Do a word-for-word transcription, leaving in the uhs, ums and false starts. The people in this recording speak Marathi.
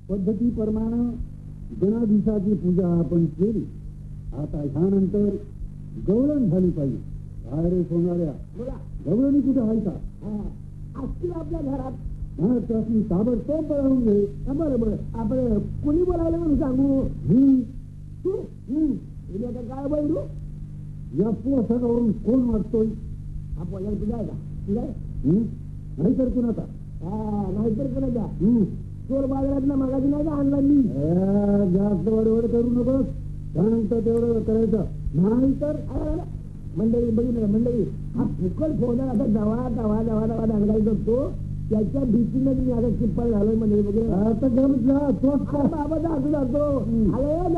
पद्धतीप्रमाणे गणाधीशाची पूजा आपण केली. आता ह्यानंतर गवळण झाली पाहिजे. काय रे सोनाऱ्या, गवळणी कुठे आहे का? असतील आपल्या घरात. हा त्यासनी ताबडतोब बोलावून घे. बरं बरं, आपण कोणी बोलावलं म्हणून सांगू? मी तू उद्या आता काय बोलू? या पोषकावरून कोण वाटतोय? हा बोलायला तुझा आहे का? तुझा आहे? नाहीतर कुणाचा? हा नाहीतर कोणाचा? चोर बाजारात ना मागाची नाही का आणला मी? जास्त वडवड करू नकोस. त्यानंतर तेवढं करायचं नाही तर मंडळी बघितलं मंडळी, हा फुकट फोडा असा दवा दवा दवा दवा दांगाई करतो. त्याच्या भीतीने मी आता चिप्पल झालोय मंडळी वगैरे. आता गम जा, बाबा जातो जातो. अरे